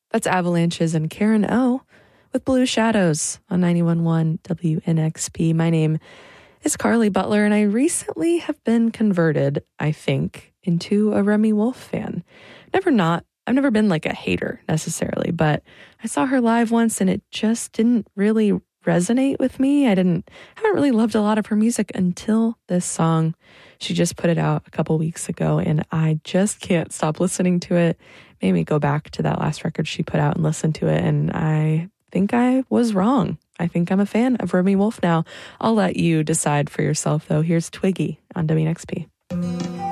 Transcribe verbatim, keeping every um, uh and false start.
That's Avalanches and Karen O with Blue Shadows on ninety-one point one W N X P. My name is Carly Butler, and I recently have been converted, I think, into a Remi Wolf fan. Never not. I've never been like a hater necessarily, but I saw her live once and it just didn't really resonate with me. I didn't, haven't really loved a lot of her music until this song. She just put it out a couple weeks ago and I just can't stop listening to it. Made me go back to that last record she put out and listen to it, and I think I was wrong. I think I'm a fan of Remi Wolf now. I'll let you decide for yourself, though. Here's Twiggy on W N X P.